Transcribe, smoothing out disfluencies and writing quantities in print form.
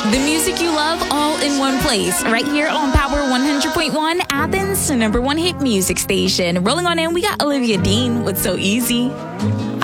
The music you love all in one place, right here on Power 100.1, Athens' #1 hit music station. Rolling on in, we got Olivia Dean with So Easy.